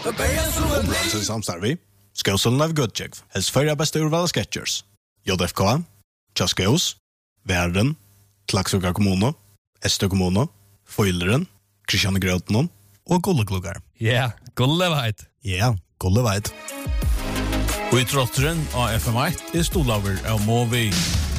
Konkurrensen samstarvi. Skåselen av Gudjekv. Helst förra bästa urval Sketchers. JFK. Tjaskås. Värden. Klaxoka kommuno. Estö kommuno. Foileren. Kristiane Grötnon. Och Gullegluggar. Ja, Gulleveit. Ja, Gulleveit. Og i trotteren av FM1 er stolaver av Movi.